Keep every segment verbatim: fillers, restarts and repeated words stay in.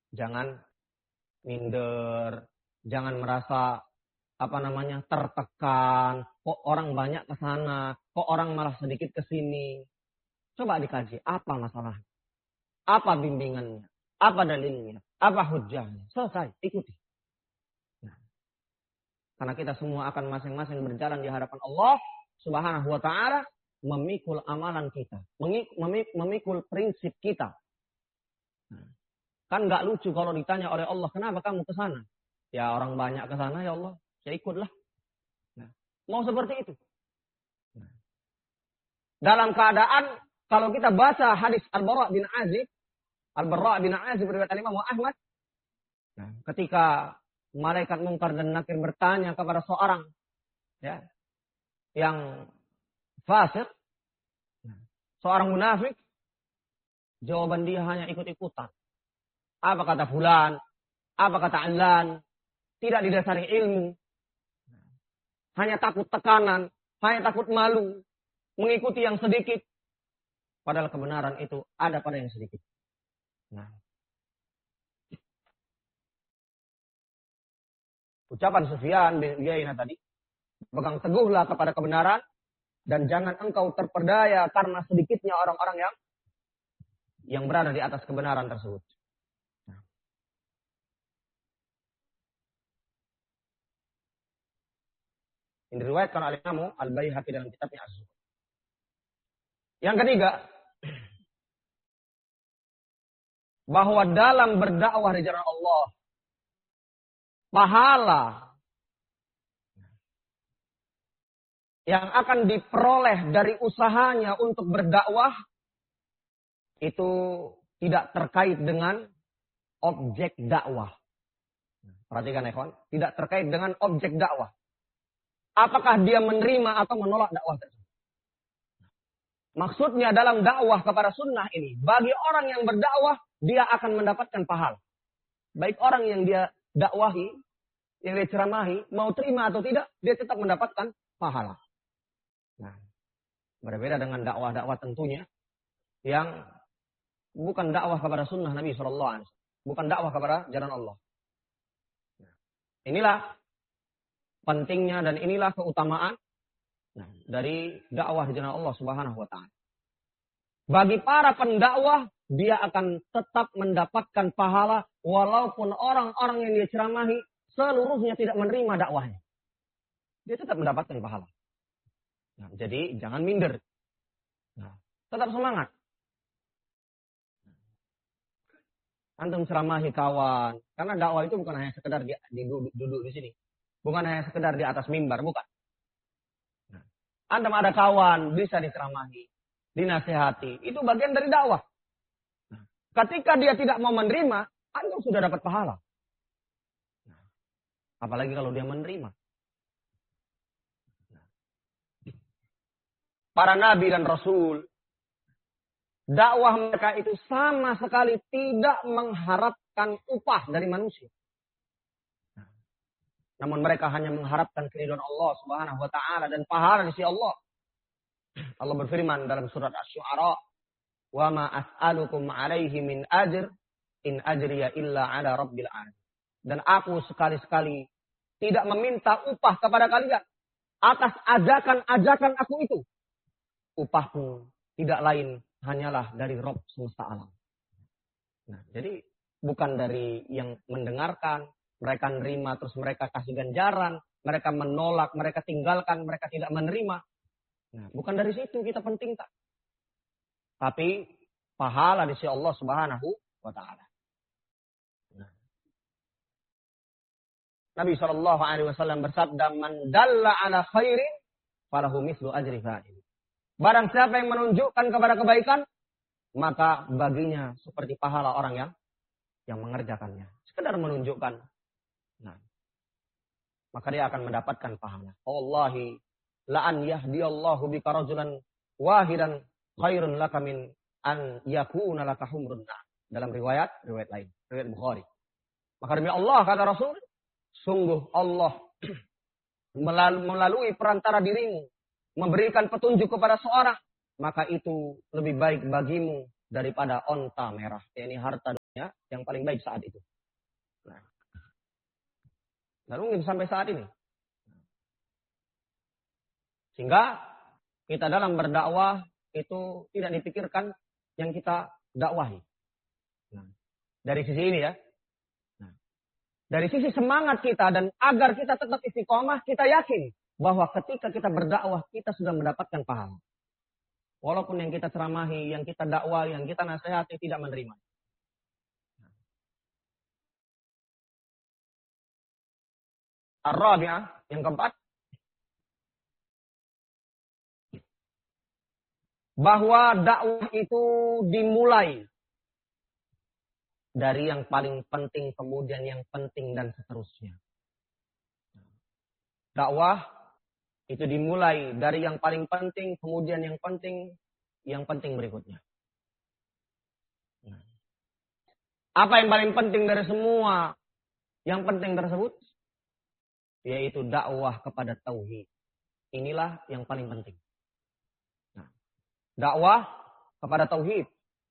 Jangan minder, jangan merasa apa namanya tertekan, kok orang banyak ke sana, kok orang malah sedikit ke sini. Coba dikaji, apa masalahnya? Apa bimbingannya? Apa dalilnya? Apa hujahnya? Selesai, ikuti. Nah, karena kita semua akan masing-masing berjalan di hadapan Allah Subhanahu wa taala, memikul amalan kita, memikul prinsip kita. Nah, kan nggak lucu kalau ditanya oleh Allah, kenapa kamu ke sana? Ya orang banyak ke sana ya Allah, saya ikutlah. Nah, mau seperti itu. Nah, dalam keadaan kalau kita baca hadis Al-Bara' bin Azib, Al-Bara' bin Azib riwayat Imam Ahmad, nah, ketika malaikat Munkar dan Nakir bertanya kepada seorang ya yang fasik, seorang munafik, jawaban dia hanya ikut-ikutan. Apa kata fulan, apa kata alan, tidak didasari ilmu. Hanya takut tekanan, hanya takut malu, mengikuti yang sedikit. Padahal kebenaran itu ada pada yang sedikit. Nah, ucapan Sufyan bin Uyainah tadi, pegang teguhlah kepada kebenaran dan jangan engkau terperdaya karena sedikitnya orang-orang yang yang berada di atas kebenaran tersebut. Nah. Ini diriwayatkan oleh Imam Al-Baihaqi dalam kitabnya Az-Zuhd. Yang ketiga, bahwa dalam berdakwah di jalan Allah, pahala yang akan diperoleh dari usahanya untuk berdakwah itu tidak terkait dengan objek dakwah. Perhatikan ya kawan, tidak terkait dengan objek dakwah. Apakah dia menerima atau menolak dakwah tersebut? Maksudnya dalam dakwah kepada sunnah ini, bagi orang yang berdakwah, dia akan mendapatkan pahala. Baik orang yang dia dakwahi, yang dia ceramahi, mau terima atau tidak, dia tetap mendapatkan pahala. Nah, berbeda dengan dakwah-dakwah tentunya, yang bukan dakwah kepada sunnah Nabi shallallahu alaihi wasallam, bukan dakwah kepada jalan Allah. Inilah pentingnya dan inilah keutamaan nah, dari dakwah di jalan Allah Subhanahu wa taala. Bagi para pendakwah, dia akan tetap mendapatkan pahala walaupun orang-orang yang dia ceramahi seluruhnya tidak menerima dakwahnya. Dia tetap mendapatkan pahala. Nah, jadi jangan minder. Nah, tetap semangat. Antum ceramahi kawan, karena dakwah itu bukan hanya sekedar di, di duduk, duduk di sini. Bukan hanya sekedar di atas mimbar, bukan. Nah, antum ada kawan, bisa diceramahi, dinasihati. Itu bagian dari dakwah. Nah, ketika dia tidak mau menerima, antum sudah dapat pahala. Nah, apalagi kalau dia menerima. Nah, para nabi dan rasul, dakwah mereka itu sama sekali tidak mengharapkan upah dari manusia. Namun mereka hanya mengharapkan keridhaan Allah Subhanahu wa taala dan pahala di sisi Allah. Allah berfirman dalam surat Asy-Syu'ara, "Wa ma as'alukum 'alaihi min ajr in ajriya illa 'ala rabbil 'alamin." Dan aku sekali-sekali tidak meminta upah kepada kalian atas ajakan-ajakan aku itu. Upahku tidak lain hanyalah dari Rabb semesta alam. Nah, jadi bukan dari yang mendengarkan, mereka menerima terus mereka kasih ganjaran, mereka menolak, mereka tinggalkan, mereka tidak menerima. Nah, bukan dari situ kita penting tak. Tapi pahala di sisi Allah Subhanahu wa taala. Nah. Nabi sallallahu alaihi wasallam bersabda, "Man dalla 'ala khairin falahu mislu ajri fa'il." Barang siapa yang menunjukkan kepada kebaikan, maka baginya seperti pahala orang yang yang mengerjakannya. Sekedar menunjukkan. Nah, maka dia akan mendapatkan pahala. Wallahi la an yahdiyallahu bika rajulan wahidan khairun laka min an yakuna laka humrun na'am. Dalam riwayat riwayat lain, riwayat Bukhari. Maka demi Allah kata Rasul, sungguh Allah melalui perantara dirimu memberikan petunjuk kepada seorang, maka itu lebih baik bagimu daripada onta merah. Ini harta dunia yang paling baik saat itu. Nah, dan mungkin sampai saat ini. Sehingga kita dalam berdakwah itu tidak dipikirkan yang kita dakwahi. Nah, dari sisi ini ya. Nah, dari sisi semangat kita dan agar kita tetap istiqomah, kita yakin bahwa ketika kita berdakwah kita sudah mendapatkan pahala. Walaupun yang kita ceramahi, yang kita dakwah, yang kita nasihati tidak menerima. Ar-rabi'ah, yang keempat. Bahwa dakwah itu dimulai dari yang paling penting, kemudian yang penting, dan seterusnya. Dakwah itu dimulai dari yang paling penting, kemudian yang penting, yang penting berikutnya. Apa yang paling penting dari semua yang penting tersebut? Yaitu dakwah kepada tauhid. Inilah yang paling penting. Nah, dakwah kepada tauhid.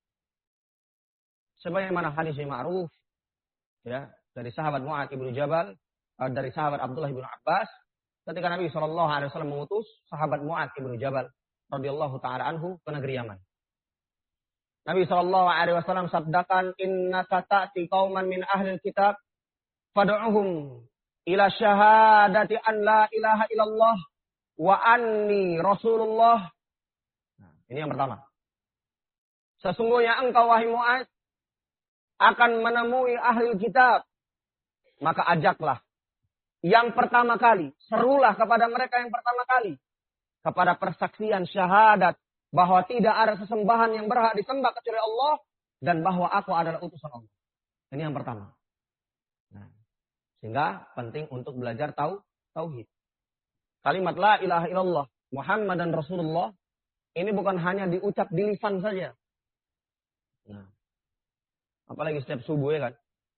Sebagaimana hadis yang ma'ruf ya, dari sahabat Mu'adz bin Jabal, dari sahabat Abdullah bin Abbas, ketika Nabi shallallahu alaihi wasallam mengutus sahabat Mu'adz bin Jabal radhiyallahu taala anhu ke negeri Yaman. Nabi shallallahu alaihi wasallam sabdakan, innaka ta'ti qauman min ahli kitab fad'uhum ila syahadati an la ilaha illallah wa anni rasulullah. Nah, ini yang pertama. Sesungguhnya engkau wahai Mu'adz akan menemui ahli kitab, maka ajaklah yang pertama kali, serulah kepada mereka yang pertama kali kepada persaksian syahadat bahwa tidak ada sesembahan yang berhak disembah kecuali Allah dan bahwa aku adalah utusan Allah. Ini yang pertama. Nah, sehingga penting untuk belajar tahu tauhid. Kalimat la ilaha illallah Muhammadan Rasulullah ini bukan hanya diucap di lisan saja. Nah, apalagi setiap subuh ya kan.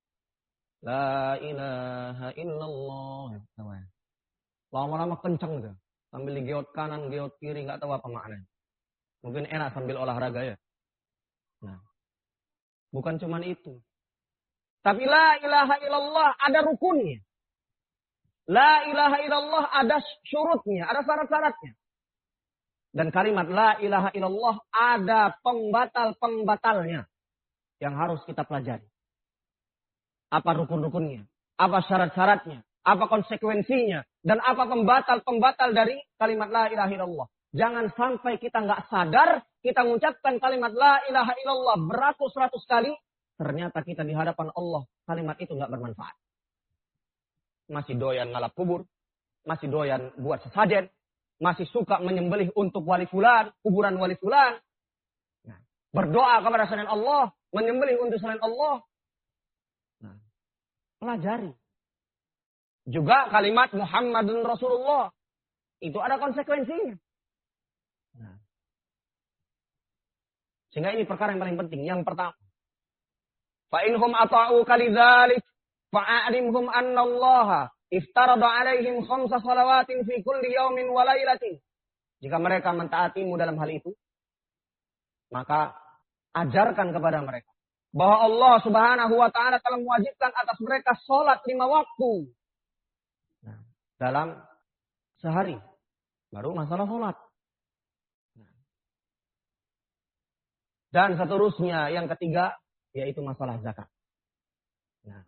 La ilaha illallah. Lama-lama kencang gitu. Sambil digeot kanan, geot kiri, nggak tahu apa maknanya. Mungkin enak sambil olahraga ya. Nah, bukan cuma itu. Tapi la ilaha illallah ada rukunnya. La ilaha illallah ada syurutnya, ada syarat-syaratnya. Dan kalimat la ilaha illallah ada pembatal-pembatalnya yang harus kita pelajari. Apa rukun-rukunnya? Apa syarat-syaratnya? Apa konsekuensinya? Dan apa pembatal-pembatal dari kalimat la ilaha illallah? Jangan sampai kita nggak sadar, kita mengucapkan kalimat la ilaha illallah beratus-ratus kali, ternyata kita di hadapan Allah, kalimat itu nggak bermanfaat. Masih doyan ngalap kubur, masih doyan buat sesajen, masih suka menyembelih untuk wali fulan, kuburan wali fulan. Nah, berdoa kepada selain Allah, menyembelih untuk selain Allah. Nah, pelajari. Juga kalimat Muhammadun Rasulullah. Itu ada konsekuensinya. Nah. Sehingga ini perkara yang paling penting. Yang pertama. Fa'inhum ata'u kalidzalik fa'alimhum annallaha iftarada alaihim khamsa salawatin fi kulli yaumin wa lailatin. Jika mereka mentaatimu dalam hal itu, maka ajarkan kepada mereka bahwa Allah Subhanahu wa taala telah mewajibkan atas mereka salat lima waktu. Nah, dalam sehari. Baru masalah salat. Dan seterusnya yang ketiga yaitu masalah zakat. Nah,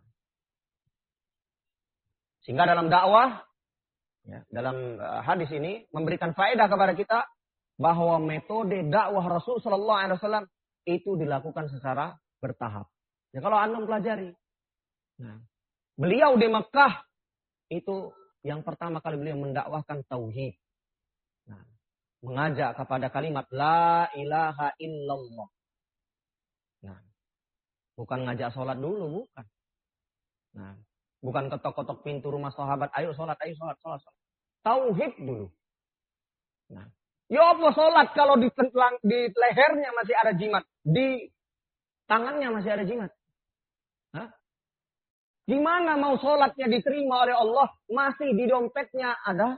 sehingga dalam dakwah, ya, dalam uh, hadis ini memberikan faedah kepada kita bahwa metode dakwah Rasul Shallallahu Alaihi Wasallam itu dilakukan secara bertahap. Ya kalau antum pelajari, nah, beliau di Mekah itu yang pertama kali beliau mendakwahkan tauhid, nah, mengajak kepada kalimat la ilaha illallah. Nah, bukan ngajak sholat dulu, bukan. Nah, bukan ketok-ketok pintu rumah sahabat, ayo sholat, ayo sholat, sholat, sholat. Tauhid dulu. Nah, ya apa sholat kalau di, di lehernya masih ada jimat, di tangannya masih ada jimat? Hah? Gimana mau sholatnya diterima oleh Allah, masih di dompetnya ada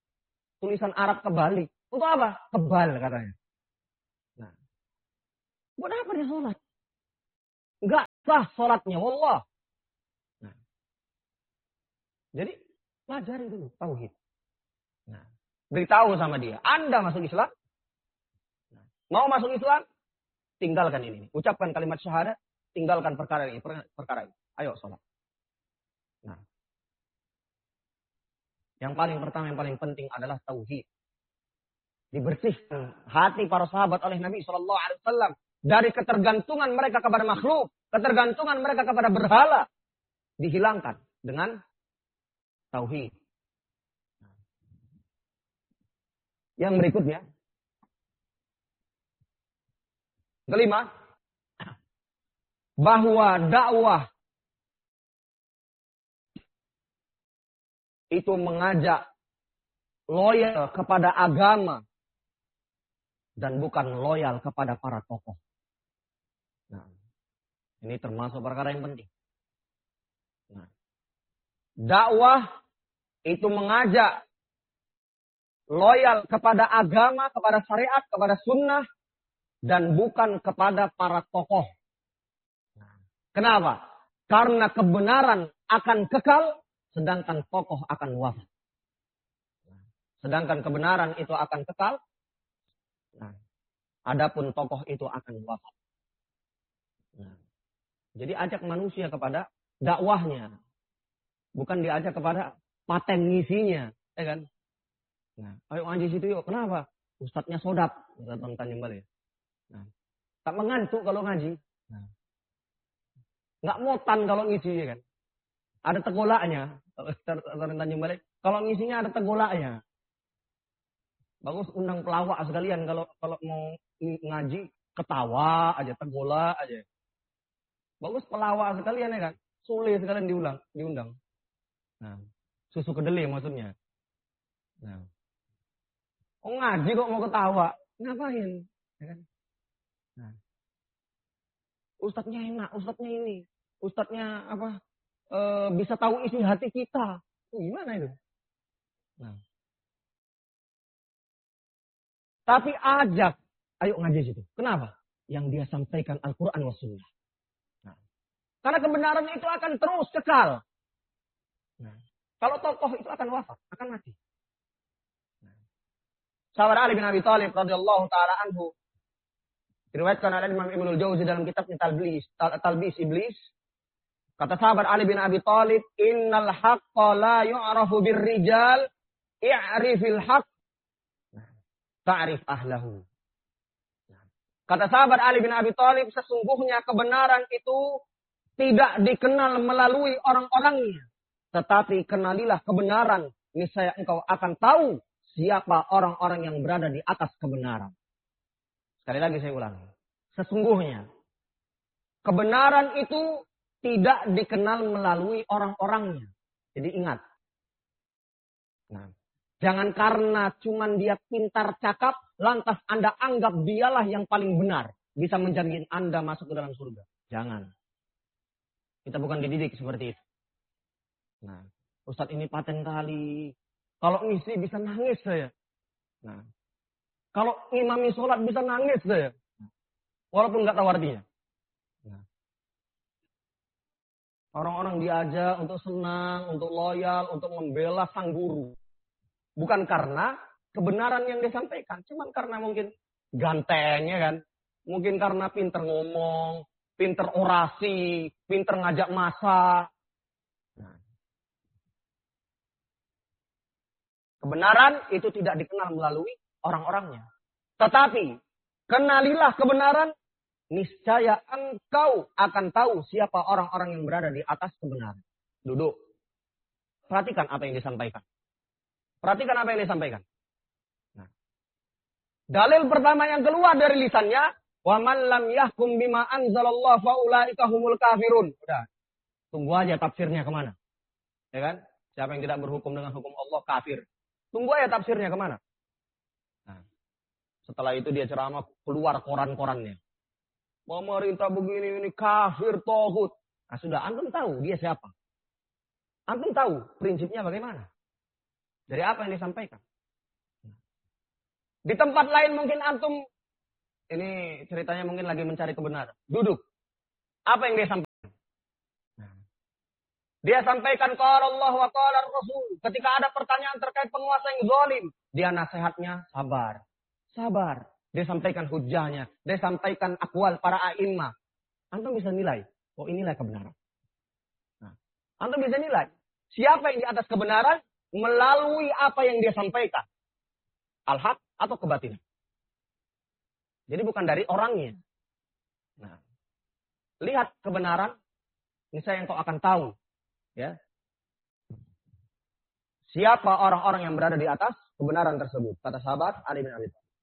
tulisan Arab kebalik. Untuk apa? Kebal katanya. Nah, Buat apa dia sholat? Enggak sah sholatnya, wallah. Nah, jadi pelajari dulu tauhid. Nah, beritahu sama dia, Anda masuk Islam. Nah, mau masuk Islam, tinggalkan ini. Ucapkan kalimat syahadat, tinggalkan perkara ini, perkara ini. Ayo sholat. Nah, yang paling pertama, yang paling penting adalah tauhid. Dibersihkan hati para sahabat oleh Nabi shallallahu alaihi wasallam dari ketergantungan mereka kepada makhluk, ketergantungan mereka kepada berhala, dihilangkan dengan tauhid. Yang berikutnya, kelima, bahwa dakwah itu mengajak loyal kepada agama dan bukan loyal kepada para tokoh. Nah, ini termasuk perkara yang penting. Nah, dakwah itu mengajak loyal kepada agama, kepada syariat, kepada sunnah, dan bukan kepada para tokoh. Nah, kenapa? Karena kebenaran akan kekal, sedangkan tokoh akan wafat. Sedangkan kebenaran itu akan kekal, nah, adapun tokoh itu akan wafat. Nah, jadi ajak manusia kepada dakwahnya, bukan diajak kepada paten ngisinya, ya kan? Nah, ayo ngaji situ yuk. Kenapa? Ustadznya sodap, kata Tuan Jembal ya. Nah, tak mengantuk kalau ngaji. Nah, nggak motan kalau ngisi ya kan? Ada tegolaknya. Tuan Jembal, kalau ngisinya ada tegolaknya. Bagus undang pelawak sekalian kalau kalau mau ngaji ketawa aja, tegolak aja. Bagus pelawak sekalian ya kan? Sule sekalian diulang, diundang. Nah, susu kedelai maksudnya. Nah, oh ngaji kok mau ketawa, ngapain? Ya kan? Nah, ustadznya enak, ustadznya ini, ustadznya apa? E, bisa tahu isi hati kita. Oh, gimana itu? Nah, tapi ajak, ayo ngaji situ. Kenapa? Yang dia sampaikan Al-Quran wa Sunnah. Nah, karena kebenaran itu akan terus kekal. Nah, kalau tokoh itu akan wafat, akan mati. Sahabat Ali bin Abi Thalib radhiyallahu taala anhu diriwayatkan oleh Imam Ibnul Jauzi dalam kitabnya Talbis, Talbis Iblis. Kata sahabat Ali bin Abi Thalib, "Innal haqqa la yu'rafu birrijal, i'rifil haqq, ta'rif ahlahu." Kata sahabat Ali bin Abi Thalib, sesungguhnya kebenaran itu tidak dikenal melalui orang-orangnya, tetapi kenalilah kebenaran, niscaya engkau akan tahu siapa orang-orang yang berada di atas kebenaran. Sekali lagi saya ulangi. Sesungguhnya kebenaran itu tidak dikenal melalui orang-orangnya. Jadi ingat. Nah, jangan karena cuman dia pintar cakap, lantas Anda anggap dialah yang paling benar. Bisa menjamin Anda masuk ke dalam surga. Jangan. Kita bukan dididik seperti itu. Nah, Ustadz ini paten kali. Kalau ngisi bisa nangis saya. Nah, kalau ngimami sholat bisa nangis saya. Walaupun nggak tahu artinya. Nah, orang-orang diajak untuk senang, untuk loyal, untuk membela sang guru. Bukan karena kebenaran yang disampaikan. Cuman karena mungkin gantengnya kan. Mungkin karena pinter ngomong, pinter orasi, pinter ngajak masa. Nah, kebenaran itu tidak dikenal melalui orang-orangnya. Tetapi, kenalilah kebenaran, niscaya engkau akan tahu siapa orang-orang yang berada di atas kebenaran. Duduk. Perhatikan apa yang disampaikan. Perhatikan apa yang disampaikan. Nah, dalil pertama yang keluar dari lisannya, wa man lam yahkum bima anzalallahu fa ulaika humul kafirun. Udah. Tunggu aja tafsirnya kemana. Ya kan? Siapa yang tidak berhukum dengan hukum Allah kafir. Tunggu aja tafsirnya kemana. Nah, setelah itu dia ceramah keluar koran-korannya. Pemerintah begini ini kafir tohut. Nah sudah, antum tahu dia siapa. Antum tahu prinsipnya bagaimana. Dari apa yang disampaikan. Di tempat lain mungkin antum ini ceritanya mungkin lagi mencari kebenaran. Duduk. Apa yang dia sampaikan? Dia sampaikan qala Allah wa qala Rasul. Ketika ada pertanyaan terkait penguasa yang zalim, dia nasihatnya sabar. Sabar. Dia sampaikan hujahnya. Dia sampaikan akwal para a'immah. Antum bisa nilai. Oh, inilah kebenaran. Nah, antum bisa nilai. Siapa yang di atas kebenaran melalui apa yang dia sampaikan. Al-haq atau kebatilan. Jadi bukan dari orangnya. Nah, lihat kebenaran. Misalnya engkau akan tahu. Ya. Siapa orang-orang yang berada di atas kebenaran tersebut? Kata sahabat Ali bin Abi Thalib.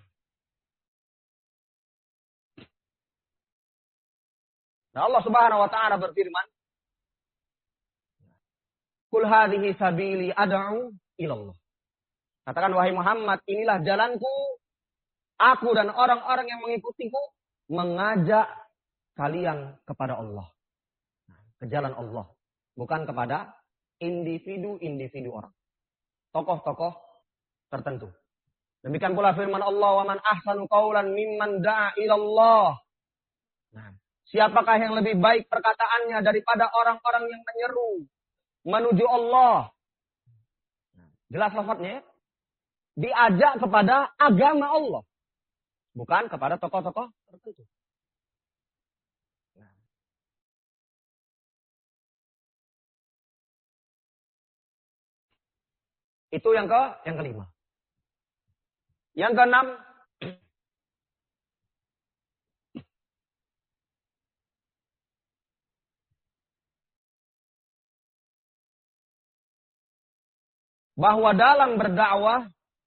Nah, Allah Subhanahu wa taala berfirman, "Qul hadhihi sabili ad'u ila Allah." Katakan wahai Muhammad, inilah jalanku, aku dan orang-orang yang mengikutiku mengajak kalian kepada Allah. Ke jalan Allah. Bukan kepada individu-individu orang. Tokoh-tokoh tertentu. Demikian pula firman Allah, "Wa man ahsanu qawlan mimman da'a ila Allah." Nah, siapakah yang lebih baik perkataannya daripada orang-orang yang menyeru menuju Allah? Nah, jelas lafadznya ya? Diajak kepada agama Allah. Bukan kepada tokoh-tokoh tertentu. Itu yang ke yang kelima. Yang keenam, bahwa dalam berdakwah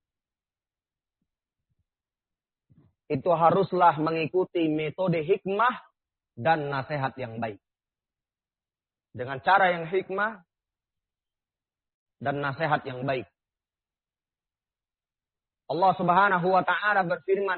itu haruslah mengikuti metode hikmah dan nasihat yang baik. Dengan cara yang hikmah dan nasihat yang baik. Allah Subhanahu wa taala berfirman,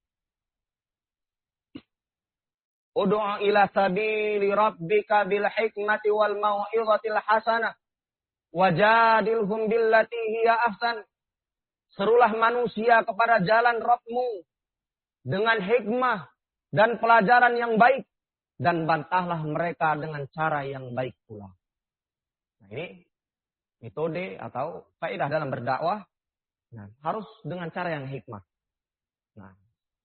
"Ud'u ila sabili rabbika bil hikmati wal mau'izatil hasanah wajadilhum billati hiya ahsan." Serulah manusia kepada jalan Rabb-mu dengan hikmah dan pelajaran yang baik, dan bantahlah mereka dengan cara yang baik pula. Nah, ini metode atau kaidah dalam berdakwah. Nah, harus dengan cara yang hikmah. Nah,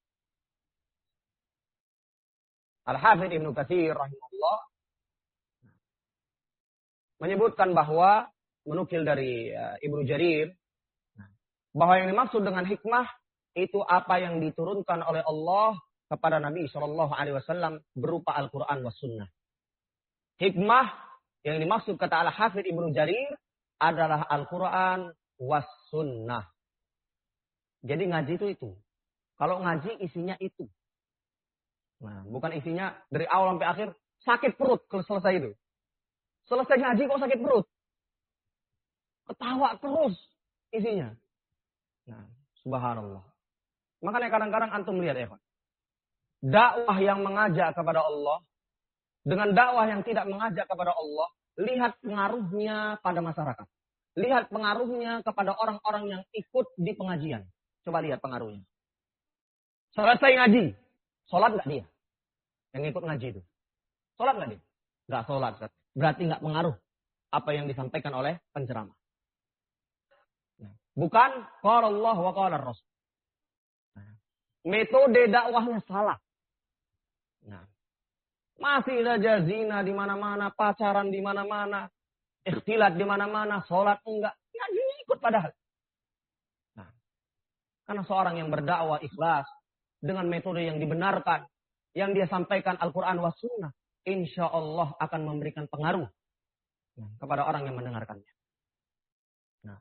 Al-Hafidz Ibnu Katsir rahimahullah menyebutkan bahwa menukil dari uh, Ibnu Jarir bahwa yang dimaksud dengan hikmah itu apa yang diturunkan oleh Allah kepada Nabi shallallahu alaihi wasallam berupa Al-Qur'an was sunnah. Hikmah yang dimaksud kata Al-Hafidz Ibnu Jarir adalah Al-Qur'an was sunnah. Jadi ngaji itu itu. Kalau ngaji isinya itu. Nah, bukan isinya dari awal sampai akhir sakit perut kalau selesai itu. Selesai ngaji kok sakit perut. Ketawa terus isinya. Nah, subhanallah. Makanya kadang-kadang antum lihat ya, Pak. Dakwah yang mengajak kepada Allah dengan dakwah yang tidak mengajak kepada Allah, lihat pengaruhnya pada masyarakat. Lihat pengaruhnya kepada orang-orang yang ikut di pengajian. Coba lihat pengaruhnya. Selesai ngaji. Sholat nggak dia? Yang ikut ngaji itu. Sholat nggak dia? Nggak sholat. Berarti nggak pengaruh apa yang disampaikan oleh penceramah. Bukan qala Allah wa qala Rasul. Metode dakwahnya salah. Nah, masih saja zina di mana-mana, pacaran di mana-mana, ikhtilat di mana-mana, sholat enggak. Ngaji ikut padahal. Karena seorang yang berdakwah ikhlas dengan metode yang dibenarkan, yang dia sampaikan Al-Quran wa sunnah, insya Allah akan memberikan pengaruh kepada orang yang mendengarkannya. Nah.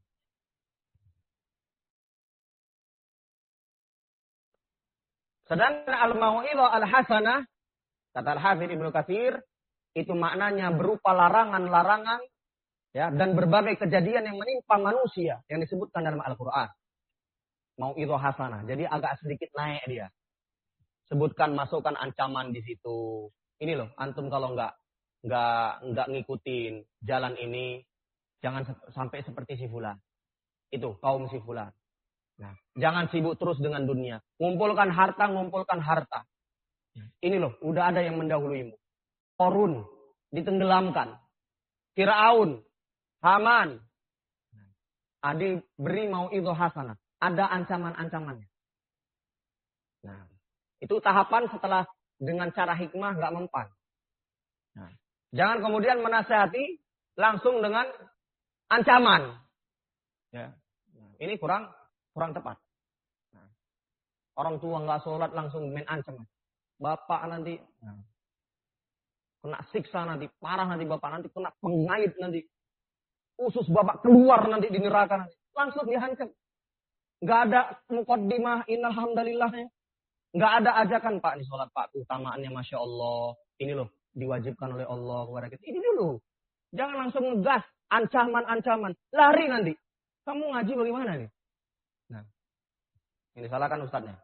Sedangkan al-mau'idhah al-hasanah, kata Al-Hafidz Ibnu Katsir, itu maknanya berupa larangan-larangan ya, dan berbagai kejadian yang menimpa manusia yang disebutkan dalam Al-Quran. Mau'idhah hasanah. Jadi agak sedikit naik dia. Sebutkan, masukkan ancaman di situ. Ini loh, antum kalau nggak nggak nggak ngikutin jalan ini, jangan sampai seperti si fulan. Itu kaum si fulan. Nah, jangan sibuk terus dengan dunia. Ngumpulkan harta, ngumpulkan harta. Ini loh, udah ada yang mendahuluimu. Korun ditenggelamkan. Firaun, Haman. Adi beri mau itu hasanah. Ada ancaman-ancamannya. Nah, itu tahapan setelah dengan cara hikmah nggak mempan. Nah, jangan kemudian menasehati langsung dengan ancaman. Ya, nah, ini kurang kurang tepat. Nah, orang tua nggak sholat langsung main ancaman. Bapak nanti nah, kena siksa nanti, parah nanti bapak nanti kena pengait nanti. Usus bapak keluar nanti di neraka nanti. Langsung dihancam. Nggak ada muqaddimah innalhamdulillahnya. Nggak ada ajakan Pak di sholat Pak. Keutamaannya Masya Allah. Ini loh diwajibkan oleh Allah kepada kita. Ini dulu. Jangan langsung ngegas. Ancaman-ancaman. Lari nanti. Kamu ngaji bagaimana nih? Nah, ini salahkan ustadznya.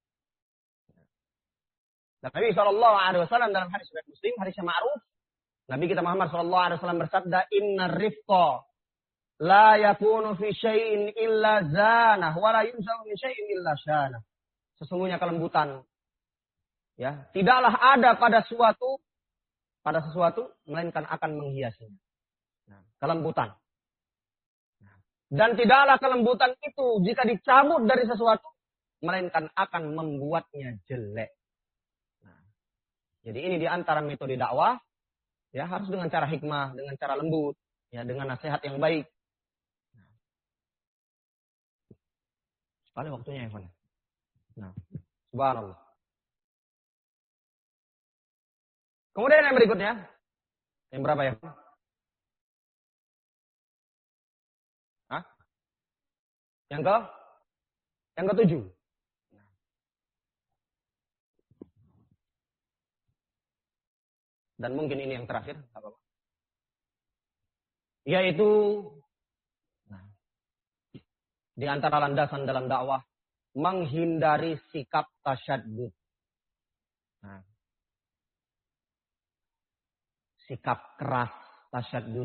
Nabi shallallahu alaihi wasallam dalam hadis riwayat Muslim, hadis yang ma'ruf, Nabi kita Muhammad shallallahu alaihi wasallam bersabda, "Inna rifqa la yakunu fi syai'in illa zanah, wa la yunzalu min syai'in illa syanah." Sesungguhnya kelembutan, ya, tidaklah ada pada suatu, pada sesuatu, melainkan akan menghiasinya. Nah, kelembutan. Dan tidaklah kelembutan itu jika dicabut dari sesuatu, melainkan akan membuatnya jelek. Nah, jadi ini diantara metode dakwah, ya harus dengan cara hikmah, dengan cara lembut, ya dengan nasihat yang baik. Sekali waktunya ya, nah, subhanallah. Kemudian yang berikutnya, yang berapa ya? Hah? Yang ke? Yang ketujuh. Dan mungkin ini yang terakhir, apa-apa. Yaitu nah, di antara landasan dalam dakwah menghindari sikap tasyadud. Nah, sikap keras tasyadud.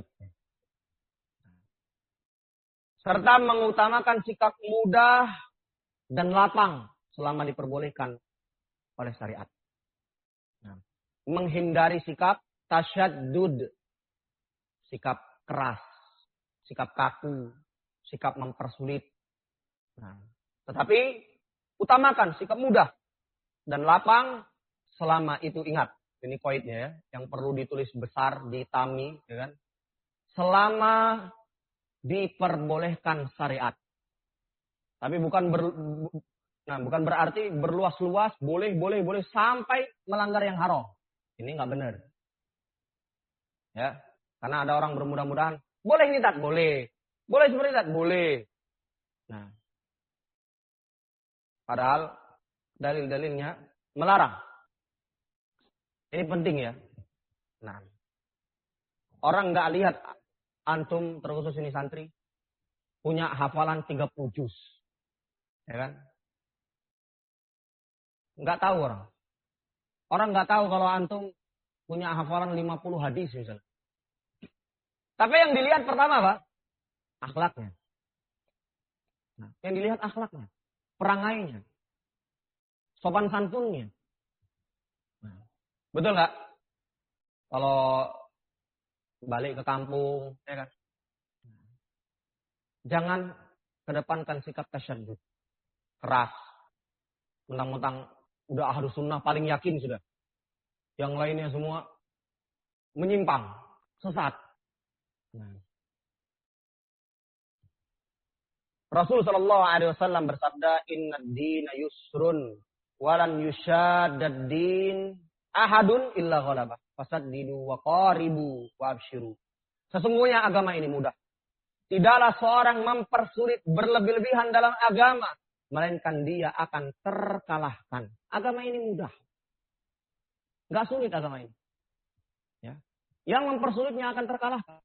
Serta mengutamakan sikap mudah dan lapang selama diperbolehkan oleh syariat. Nah, menghindari sikap tasyadud, sikap keras, sikap kaku, sikap mempersulit. Nah, tetapi utamakan sikap mudah dan lapang selama itu ingat. Ini poinnya ya, yang perlu ditulis besar di tami, ya kan? Selama diperbolehkan syariat. Tapi bukan ber, nah, bukan berarti berluas-luas, boleh, boleh, boleh sampai melanggar yang haram. Ini nggak benar. Ya, karena ada orang bermudah-mudahan, boleh ini tak boleh, boleh seperti tak boleh. Nah, padahal dalil-dalilnya melarang. Ini penting ya. Nah, orang nggak lihat antum terkhusus ini santri punya hafalan tiga puluh juz, ya kan? Nggak tahu orang. Orang nggak tahu kalau antum punya hafalan lima puluh hadis misalnya. Tapi yang dilihat pertama apa? Akhlaknya. Nah, yang dilihat akhlaknya, perangainya, sopan santunnya. Nah, betul nggak? Kalau balik ke kampung, ya kan? Jangan kedepankan sikap tasyadud, keras, mentang-mentang udah ahlus sunnah paling yakin sudah. Yang lainnya semua menyimpang, sesat. Nah. Rasul Shallallahu Alaihi Wasallam bersabda, Inna dina yusrun, walan yushadad din ahadun illa ghalabah. Fasaddidu wa qaribu wa abshiru. Sesungguhnya agama ini mudah. Tidaklah seorang mempersulit berlebih-lebihan dalam agama, melainkan dia akan terkalahkan. Agama ini mudah. Gak sulit agama ini. Ya. Yang mempersulitnya akan terkalahkan.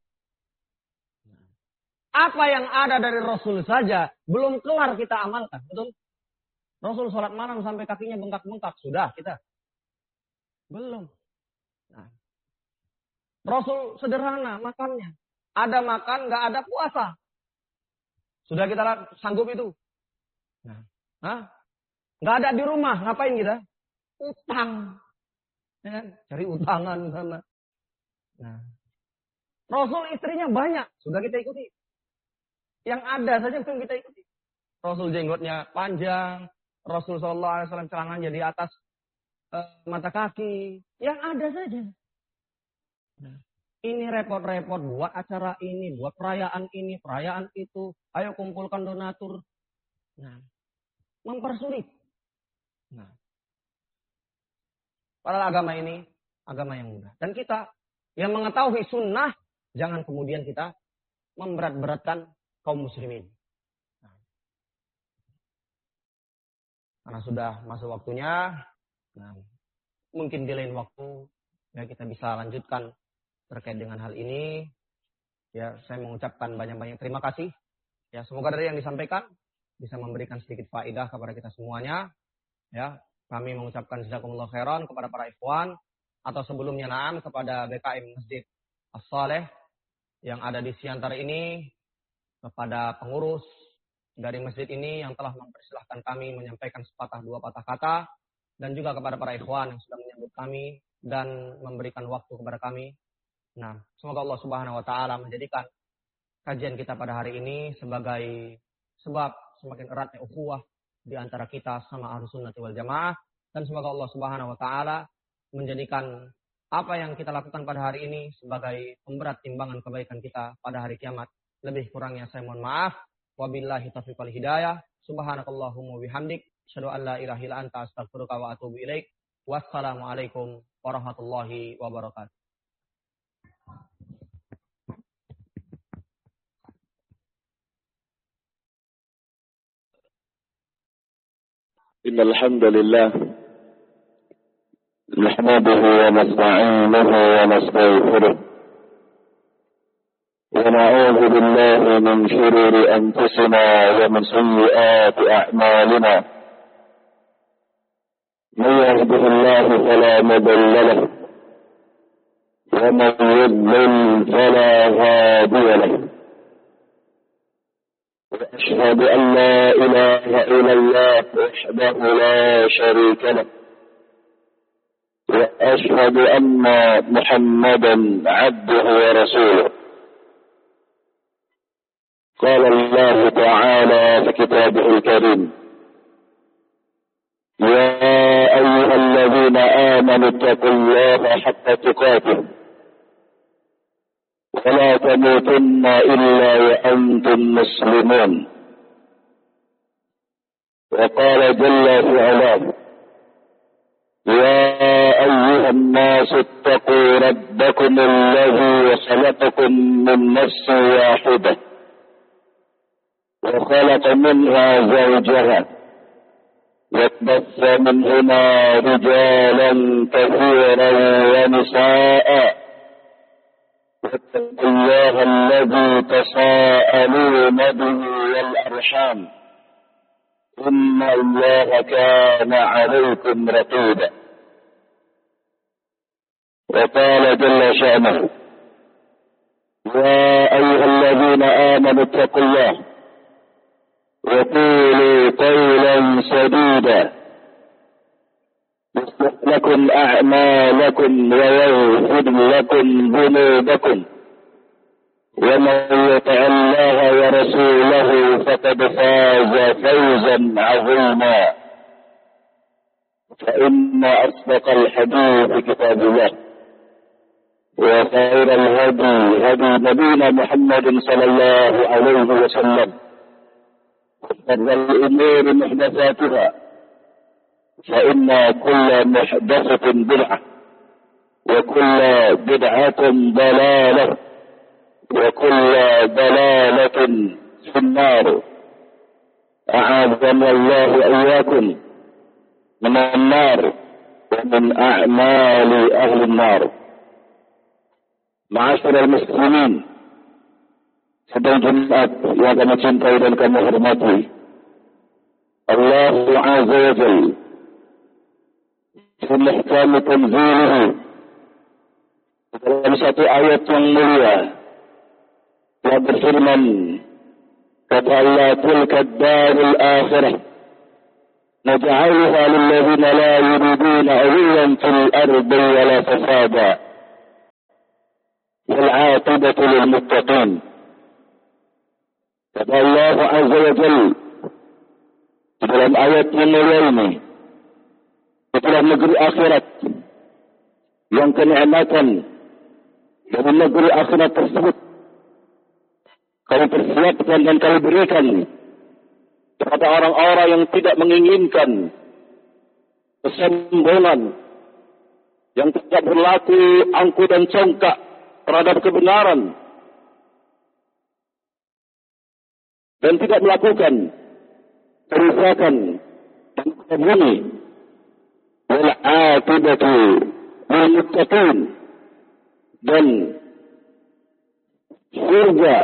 Apa yang ada dari Rasul saja belum kelar kita amalkan, betul? Rasul sholat malam sampai kakinya bengkak-bengkak, sudah kita belum. Nah. Rasul sederhana makannya, ada makan, nggak ada puasa, sudah kita sanggup itu. Nah, hah? Nggak ada di rumah, ngapain kita? Utang. Ya kan? Cari utangan sana. Nah, Rasul istrinya banyak, sudah kita ikuti. Yang ada saja yang kita ikuti. Rasul jenggotnya panjang, Rasul Shallallahu Alaihi Wasallam celananya di atas uh, mata kaki, yang ada saja. Nah, ini repot-repot buat acara ini, buat perayaan ini, perayaan itu. Ayo kumpulkan donatur. Nah, mempersulit. Nah, padahal agama ini agama yang mudah. Dan kita yang mengetahui sunnah, jangan kemudian kita memberat-beratkan kaum muslimin. Nah, karena sudah masuk waktunya, nah, mungkin di lain waktu ya kita bisa lanjutkan terkait dengan hal ini. Ya, saya mengucapkan banyak-banyak terima kasih. Ya, semoga dari yang disampaikan bisa memberikan sedikit faedah kepada kita semuanya. Ya, kami mengucapkan jazakumullah khairan kepada para ikhwan atau sebelumnya na'am kepada B K M Masjid As-Saleh yang ada di Siantar ini, kepada pengurus dari masjid ini yang telah mempersilahkan kami menyampaikan sepatah dua patah kata, dan juga kepada para ikhwan yang sudah menyambut kami dan memberikan waktu kepada kami. Nah, semoga Allah Subhanahu wa taala menjadikan kajian kita pada hari ini sebagai sebab semakin eratnya ukhuwah di antara kita sama Ahlus Sunnah wal Jamaah, dan semoga Allah Subhanahu wa taala menjadikan apa yang kita lakukan pada hari ini sebagai pemberat timbangan kebaikan kita pada hari kiamat. Lebih kurangnya saya mohon maaf. Wabillahi taufiq wal hidayah. Subhanakallahumma bihamdik, asyhadu an la ilaha illa anta, astaghfiruka wa atubu ilaik. Wassalamualaikum warahmatullahi wabarakatuh. Innal hamdalillah nahmaduhu wa nasta'inuhu wa nastaghfiruh wa na'udzu billahi min shururi anfusina wa min sayyiati a'malina. Man yahdihillahu fala mudilla lahu wa man yudlil fala hadiya lahu. وأشهد أن لا إله إلا الله وحده لا شريك له وأشهد أن محمدا عبده ورسوله. قال الله تعالى في كتابه الكريم: يا أيها الذين آمنوا اتقوا الله حق تقاته ولا تموتن إلا وأنتم مسلمون. وقال جل في علاه: يا أيها الناس اتقوا ربكم الذي خلقكم من نفس واحدة وخلق منها زوجها وبث منهما رجالا كثيرا ونساء واتقوا الله الذي تساءلون به والأرحام إن الله كان عليكم رقيبا. وقال جل شأنه: يا أيها الذين آمنوا اتقوا الله وقولوا قولا سديدا يصلح لكم أعمالكم ويغفر لكم ذنوبكم ومن يطع الله ورسوله فقد فاز فوزا عظيما. فإن أصدق الحديث كتاب الله وخير الهدي هدي نبينا محمد صلى الله عليه وسلم وشر الأمور محدثاتها فإن كل محدثة بدعة وكل بدعة ضلالة وكل ضلالة في النار. أعاذنا الله وإياكم من النار ومن أعمال أهل النار. معاشر المسلمين, sedang Jumat yang kami cintai dan kami hormati, Allah Azza wa Jalla في محكم تنزيله dalam satu ayat yang mulia telah berfirman, kata Allah, tilka darul akhirah نجعلها للذين لا يريدون علوا في الأرض ولا فسادا والعاقبة للمتقين. Kata Allah Azza wa Jalla dalam ayat yang mulia ini, itulah negeri akhirat yang kenikmatan dari negeri akhirat tersebut kami persiapkan dan kami berikan kepada orang-orang yang tidak menginginkan kesombongan, yang tidak berlaku angkuh dan congkak terhadap kebenaran, dan tidak melakukan kerusakan dan kebuni. Wal aqibatu lil muttaqin, dan surga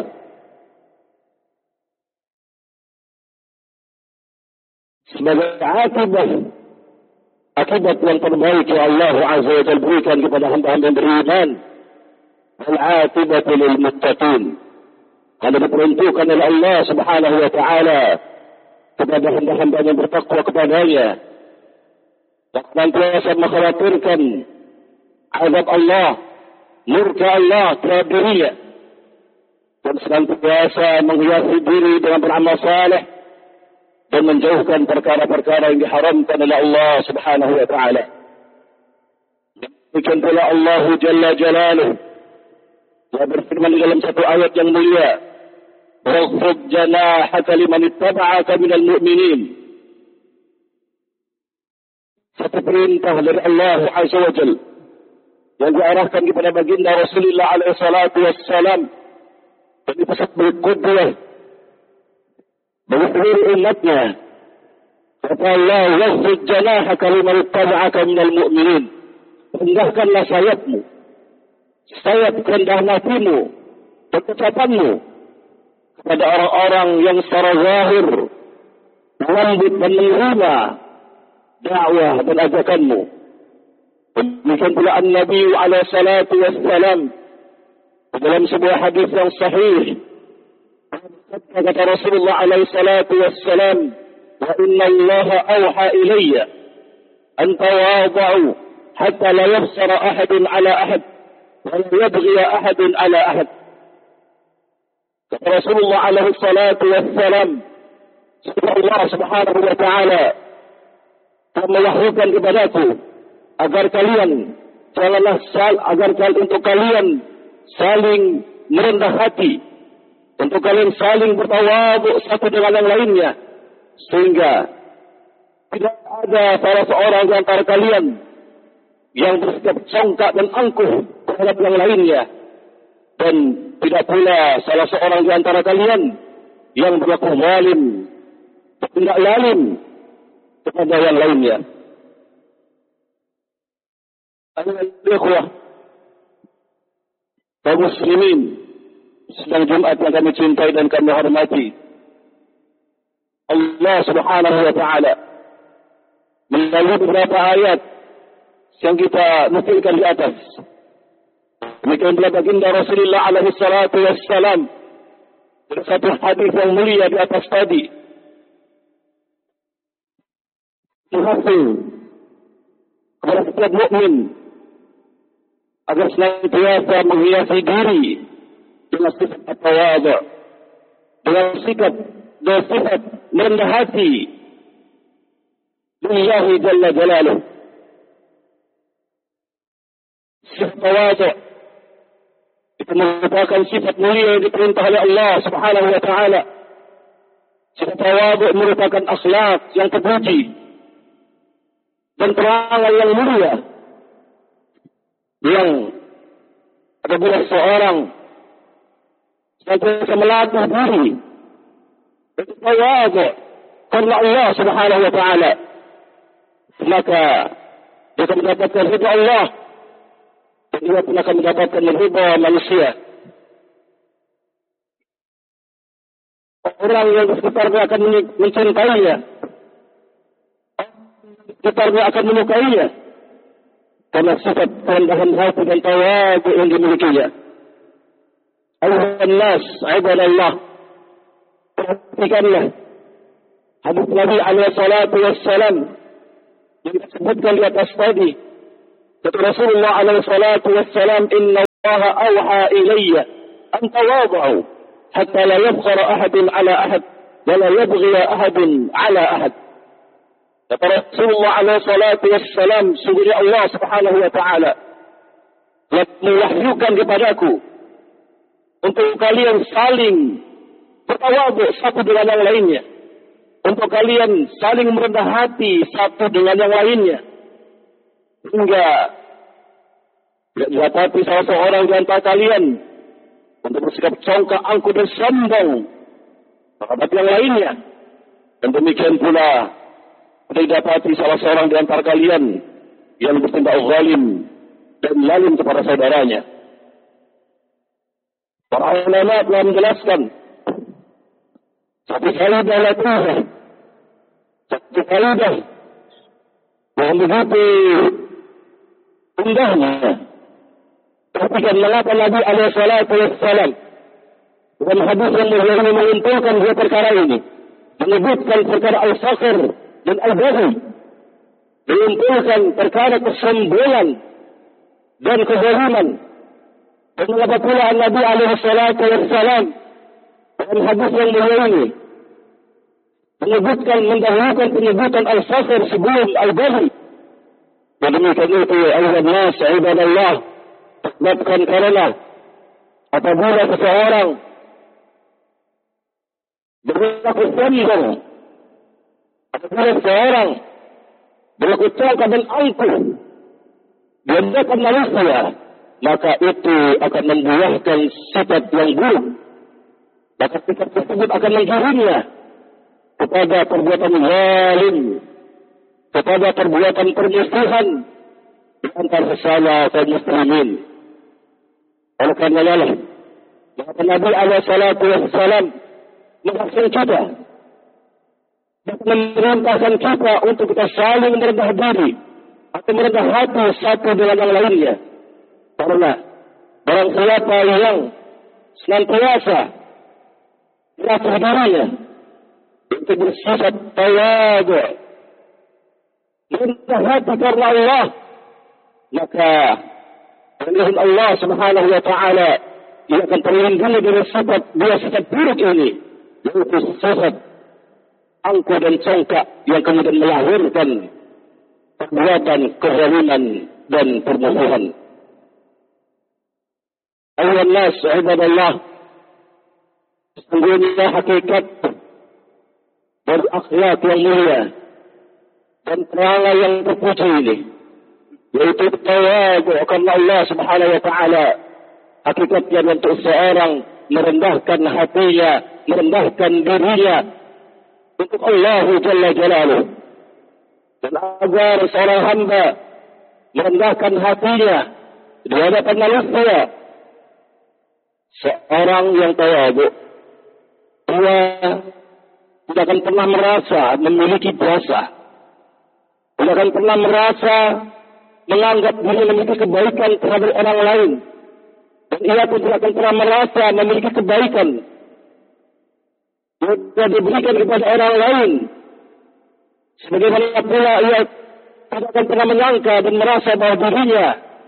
sebagai akibat akibat yang terbaik yang Allah Azza wa Jalla berikan kepada hamba-hamba yang beriman. Wal aqibatu lil muttaqin, hal diperuntukkan oleh Allah Subhanahu wa taala kepada hamba-hamba yang bertakwa kepadanya, dan senantiasa mengkhawatirkan azab Allah, murka Allah terhadap dirinya, dan senantiasa menghiasi diri dengan beramal saleh dan menjauhkan perkara-perkara yang diharamkan oleh Allah Subhanahu wa taala. Demikian pula Allah Jalla Jalaluhu telah berfirman di dalam satu ayat yang mulia, "Waghfid janahaka liman ittaba'aka minal mu'minin." Satu perintah dari Allah Azza wa Jalla yang diarahkan kepada baginda Rasulullah alaihi salatu wassalam, dan dipesan berqudwah bagi seluruh umatnya. Kata Allah, "Waghfid janahaka liman ittaba'aka minal mu'minin." Rendahkanlah sayapmu, sayap rendah hatimu dan ucapanmu kepada orang-orang yang secara zahir melambut dan menerima dakwah dan ajakanmu. Demikian pula An-Nabi alaihi salatu wassalam dalam sebuah hadis yang sahih, kata Rasulullah alaihi salatu wassalam, "Wa inna Allah awha ilayya an tawada'u hatta la yafsara ahadun ala ahad wa la yabghi ahadun ala ahad." Kata Rasulullah alaihi salatu wassalam, Allah Subhanahu wa taala telah mewahyukan kepadaku agar kalian janganlah sal agar kalian untuk kalian saling merendah hati, untuk kalian saling bertawadhu satu dengan yang lainnya, sehingga tidak ada salah seorang di antara kalian yang bersikap congkak dan angkuh terhadap yang lainnya, dan tidak pula salah seorang di antara kalian yang berlaku zalim, tidak lalim kepada yang lainnya. Al-ikhwah kaum muslimin sedang Jumat yang kami cintai dan kami hormati, Allah Subhanahu wa taala melalui beberapa ayat yang kita nukilkan di atas, demikian pula baginda Rasulullah alaihi salatu wassalam dalam satu hadis yang mulia di atas tadi, menghasil kepada setiap mukmin agar senantiasa menghiasi diri dengan sifat tawadhu, dengan sikap dan sifat merendah hati lillahi jalla jalaluhu. Sifat tawadhu itu merupakan sifat mulia yang diperintah oleh Allah Subhanahu wa taala. Sifat tawadhu merupakan akhlak yang terpuji dan perangai yang mulia, yang apabila seorang senantiasa melatih diri bertawadhu karena Allah Subhanahu wa taala, maka dia akan mendapatkan ridha Allah dan dia pun akan mendapatkan ridha manusia. Orang yang di sekitarnya akan mencintainya, sekitarnya akan menyukainya karena sifat kerendahan hati dan tawadhu yang dimilikinya. Ayuhan nas, ibadallah, perhatikanlah hadis Nabi alaihi salatu wassalam yang disebutkan di atas tadi. Kata Rasulullah alaihi salatu wassalam, "Inna Allah awha ilayya an tawadhu hatta la yabghara ahadun ala ahad wa la yabghi ahadun ala ahad." Kata Rasulullah alaihi salatu wassalam, sungguhnya Allah Subhanahu wa taala telah mewahyukan kepadaku untuk kalian saling bertawadhu satu dengan yang lainnya, untuk kalian saling merendah hati satu dengan yang lainnya, hingga tidak didapati salah seorang di antara kalian untuk bersikap congkak, angkuh dan sombong terhadap yang lainnya, dan demikian pula tidak didapati salah seorang di antara kalian yang bertindak zalim dan lalim kepada saudaranya. Para ulama telah menjelaskan satu kalidah latifah, satu kalidah yang begitu indahnya. Ketika mengapa Nabi alaihi salatu wassalam dalam hadis yang mulia ini mengumpulkan dua perkara ini, menyebutkan perkara al-fakhr dan al-baghi, mengumpulkan perkara kesombongan dan kezaliman. Dan mengapa pula Nabi alaihi salatu wassalam dalam hadis yang mulia ini menyebutkan, mendahulukan penyebutan al-fakhr sebelum al-baghi. Dan demikian itu ayuhan nas ibadallah, sebabkan karena apabila seseorang berlaku sombong, apabila seseorang berlaku congkak dan angkuh di hadapan manusia, maka itu akan membuahkan sifat yang buruk. Maka sifat tersebut akan menggiringnya kepada perbuatan zalim, kepada perbuatan permusuhan di antara sesama kaum muslimin. Oleh karena Allah, maka Nabi alaihi salatu wassalam menghasil kita, memerintahkan kita untuk kita saling merendah diri atau merendah hati satu dengan yang lainnya. Karena barang siapa yang senantiasa merasa dirinya untuk bersifat tawadhu, merendah hati karena Allah, maka dengan Allah Subhanahu wa taala ia akan terlindungi dari sifat dua sifat buruk ini, yaitu sifat angkuh dan congkak yang kemudian melahirkan perbuatan kezaliman dan permusuhan. Ayuhan nas ibadallah, sesungguhnya hakikat dari akhlak yang mulia dan perangai yang terpuji ini, yaitu tawadhu karena Allah Subhanahu wa taala, hakikatnya untuk seorang merendahkan hatinya, merendahkan dirinya untuk Allah Jalla Jalaluh. Dan agar seorang hamba merendahkan hatinya di hadapan manusia, seorang yang tawadhu dia tidak akan pernah merasa memiliki dosa, tidak akan pernah merasa menganggap diri memiliki kebaikan terhadap orang lain, dan ia pun tidak akan pernah merasa memiliki kebaikan yang diberikan kepada orang lain. Sebagaimana pula ia tidak akan pernah menyangka dan merasa bahwa dirinya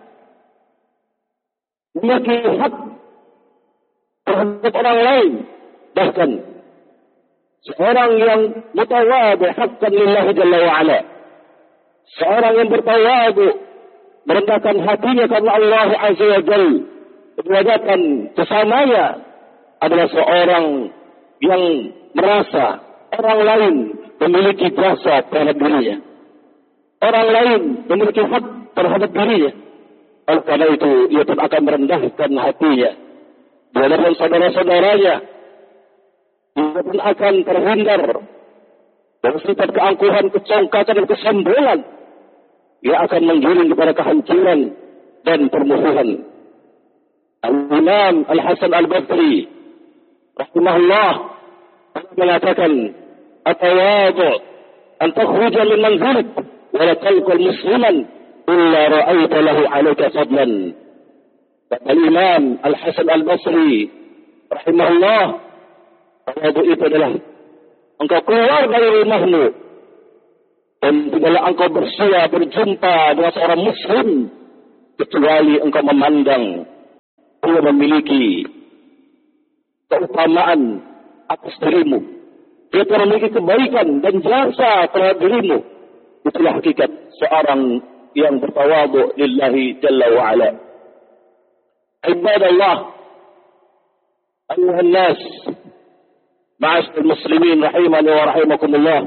memiliki hak terhadap orang lain. Bahkan seorang yang mutawadhu haqqan lillahi jalla wa ala, seorang yang bertawadhu merendahkan hatinya karena Allah azza wa jalla di hadapan sesamanya, adalah seorang yang merasa orang lain memiliki jasa terhadap dirinya, orang lain memiliki hak terhadap dirinya. Oleh karena itu ia pun akan merendahkan hatinya di hadapan saudara-saudaranya. Ia pun akan terhindar dari sifat keangkuhan, kecongkakan dan kesombongan. Ia akan menggiring kepada kehancuran dan permusuhan. Al-Imam Al-Hasan Al-Basri rahimahullah mengatakan, "At-tawadhu an takhruja min manzilik wa la talqa musliman illa ra'aita lahu 'alayka fadlan." Al-Imam Al-Hasan Al-Basri rahimahullah, tawadhu itu adalah engkau keluar dari rumahmu, dan tidaklah engkau bersua berjumpa dengan seorang muslim, kecuali engkau memandang dia memiliki keutamaan atas dirimu. Dia telah memiliki kebaikan dan jasa terhadap dirimu. Itulah hakikat seorang yang bertawadhu lillahi jalla wa'ala. Ibadallah, ayuhan nas, ma'asyiral muslimin rahimani wa rahimakumullah.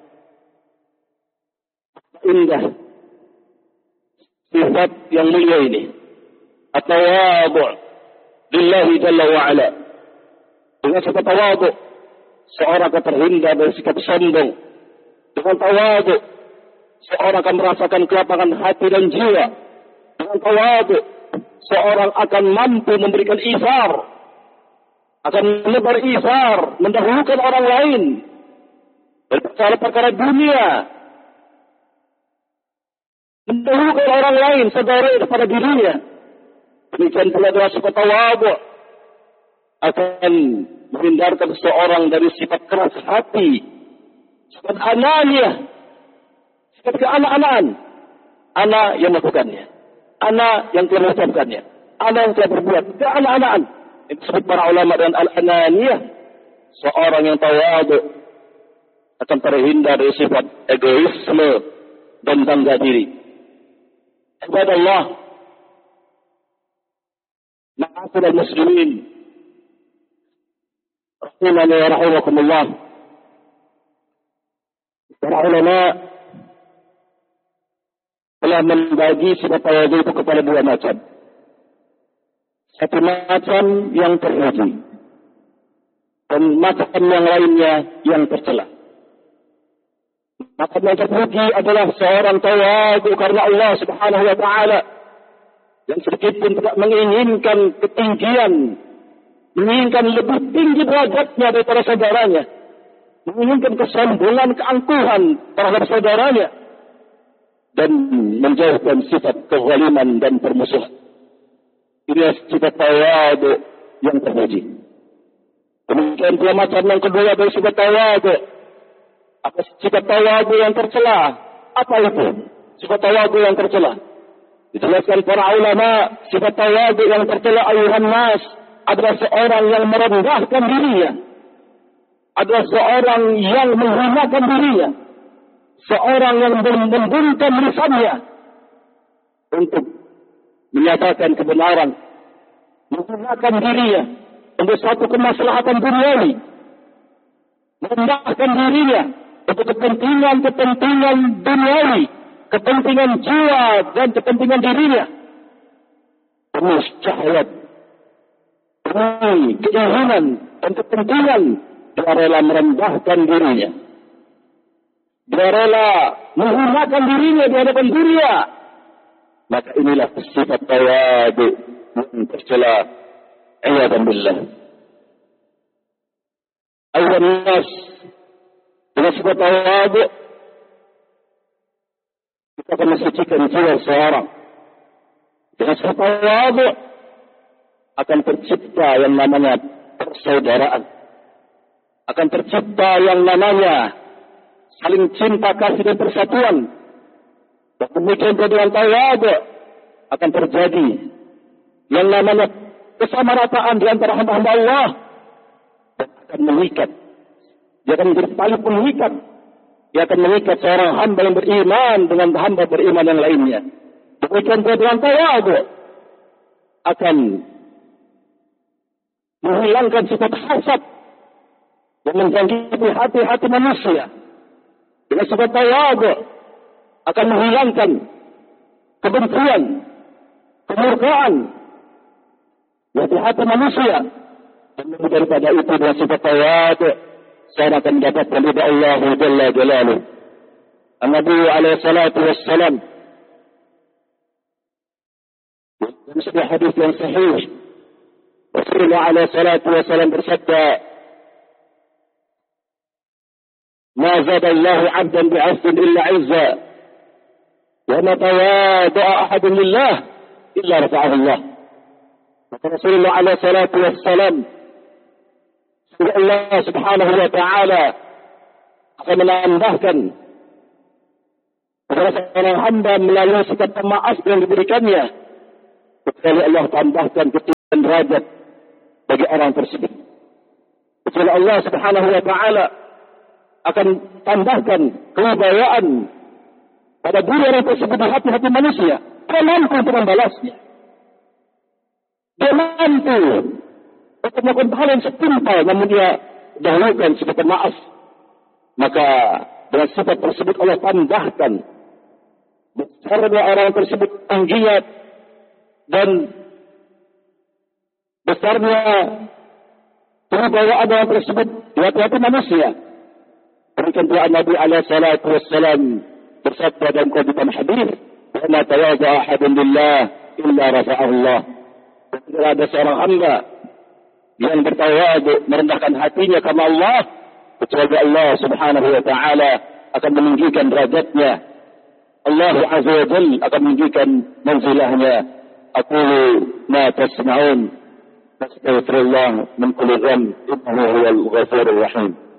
Indah sifat yang mulia ini, at-tawadhu lillahi jalla wa'ala. Dengan sifat tawadhu, seorang akan terhindar dari sikap sombong. Dengan tawadhu, seorang akan merasakan kelapangan hati dan jiwa. Dengan tawadhu, seorang akan mampu memberikan izar, akan menebar izar, mendahulukan orang lain dari perkara-perkara dunia, mendahulukan orang lain saudara daripada dirinya. Demikian pula dengan sifat tawadhu akan menghindarkan seorang dari sifat keras hati, sifat ananiyah, sifat keanak-anakan, anak yang melakukannya, anak yang telah mengucapkannya, anak yang telah berbuat, keanak-anakan. Itu disebut para ulama dengan al-ananiyah. Seorang yang tawadhu akan terhindar dari sifat egoisme dan bangga diri. Ibadallah, ma'asyiral muslimin rahimani wa rahimakumullah. Para ulama telah membagi sifat tawadhu itu kepada dua macam. Satu macam yang terpuji, dan macam yang lainnya yang tercela. Macam yang terpuji adalah seorang tawadhu karena Allah Subhanahu wa taala, yang sedikit pun tidak menginginkan ketinggian, menginginkan lebih tinggi derajatnya daripada saudaranya, menginginkan kesombongan, keangkuhan terhadap saudaranya, dan menjauhkan sifat kezaliman dan permusuhan. Ini sifat tawadhu yang terpuji. Kemudian pula macam yang kedua dari sifat tawadhu, apa sifat tawadhu yang tercela? Apa itu sifat tawadhu yang tercela? Dijelaskan para ulama, sifat tawadhu yang tercela ayuhan nas adalah seorang yang merendahkan dirinya, adalah seorang yang menghinakan dirinya, seorang yang membungkam lisannya untuk menyatakan kebenaran, menggunakan dirinya untuk satu kemaslahatan duniawi, merendahkan dirinya untuk kepentingan-kepentingan duniawi, kepentingan jiwa dan kepentingan dirinya, penuh syahwat, demi keinginan dan kepentingan. Dia rela merendahkan dirinya, dia rela menggunakan dirinya di hadapan dunia. Maka inilah sifat tawadhu yang tercela. A'udzu billah. Ayuhan nas, dengan sifat tawadhu kita akan mensucikan jiwa seorang. Dengan sifat tawadhu akan tercipta yang namanya persaudaraan, akan tercipta yang namanya saling cinta kasih dan persatuan. Dan demikian dengan tawadhu akan terjadi yang namanya kesamarataan di antara hamba-hamba Allah, dan akan mengikat. Dia akan menjadi tali pengikat. Dia akan mengikat seorang hamba yang beriman dengan hamba beriman yang lainnya. Demikian dengan tawadhu akan menghilangkan sifat hasad yang menjangkiti hati-hati manusia. Dengan sifat tawadhu akan menghilangkan kebencian, kemurkaan yang di hati manusia. Dan daripada itu dengan sifat tawadhu saya akan mendapatkan ridha Allah Jalla Jalaluh. An-Nabi alaihi salatu wassalam dalam sebuah hadis yang sahih, Rasulullah alaihi salatu wassalam bersabda, "Ma zada Allah 'abdan bi'afwin illa 'izza, wa ma tawada'a ahadun lillah illa rafa'ahu Allah." Maka Rasulullah alaihi salatu wassalam, Allah Subhanahu wa taala akan menambahkan kepada seorang hamba melalui sikap pemaaf yang diberikannya, kecuali Allah tambahkan ketinggian derajat bagi orang tersebut. Kecuali Allah Subhanahu wa taala akan tambahkan kewibawaan pada diri orang tersebut di hati-hati manusia. Dia mampu untuk membalasnya. Dia mampu untuk melakukan hal yang setimpal, namun dia dahulukan sebagai pemaaf. Maka dengan sifat tersebut Allah tambahkan besarnya orang tersebut tingginya dan besarnya kewibawaan orang tersebut di hati-hati manusia. Berikan doa Nabi alaihi salatu wassalam bersabda dalam qadiman hadis, "La tawadha ahadun lillah illa rafa'ahu Allah." Tidak ada seorang hamba yang bertawadu merendahkan hatinya karena Allah, kecuali Allah Subhanahu wa taala akan meninggikan derajatnya. Allah Azza wa Jalla akan meninggikan manzilahnya. Aqulu ma tasma'un. Astaghfirullah min kulli dhanb, innahu huwal ghafurur rahim.